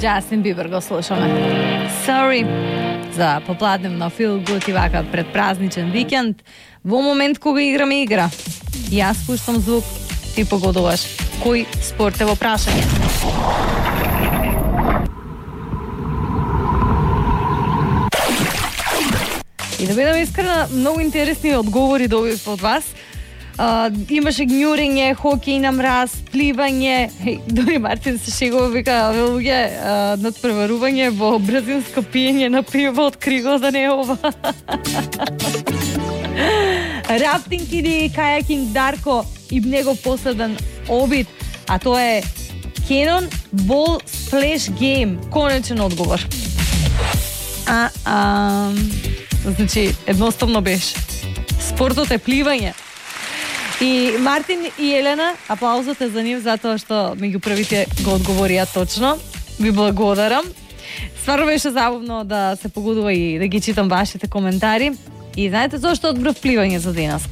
Джастин Бибер го слушаме. Sorry за попладневно feel good и вака предпразничен викенд. Во момент кога играме игра, јас пуштам звук, ти погодуваш кој спорт е во прашање. И да бидам искрена, многу интересни одговори добив од вас. Имаше гњурење, хокеј на мраз, пливање. Дори Мартин се шегува, вика, луѓе, надпреварување во бразилско пиење на пиво од криго да не е ова. Рафтинг или кајакинг Дарко и негов последен обид, а тоа е Canon Ball Splash Game. Конечен одговор. Значи, едноставно беше. Спортот е пливање. И Мартин и Елена, аплаузот е за нив затоа што меѓу првите го одговорија точно. Ви благодарам. Стварно беше забавно да се погодува и да ги читам вашите коментари. И знаете зошто одбрав пливање за денес?